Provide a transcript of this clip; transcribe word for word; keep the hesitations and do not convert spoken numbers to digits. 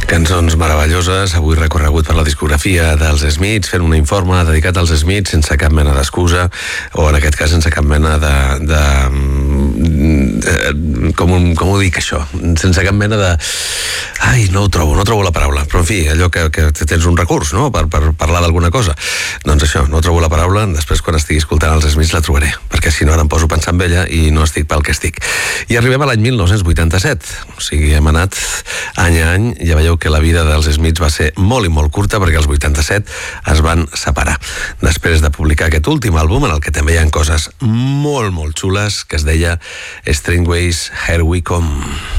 Cançons meravelloses, avui recorregut per la discografia dels Smiths, fent un informe dedicat als Smiths sense cap mena d'excusa, o en aquest cas sense cap mena de... de, de com, com ho dic això? Sense cap mena de... Ai, no ho trobo, no trobo la paraula, però en fi, allò que, que tens un recurs, no?, per, per parlar d'alguna cosa. Doncs això, no trobo la paraula, després quan estigui escoltant els Smiths la trobaré, perquè si no ara em poso a pensar en ella i no estic pel que estic. I arribem a l'any mil nou-cents vuitanta-set, o sigui, hem anat any a any, ja veieu que la vida dels Smiths va ser molt i molt curta perquè els vuitanta-set es van separar. Després de publicar aquest últim àlbum, en el que també hi ha coses molt, molt xules, que es deia Stringways Here We Come.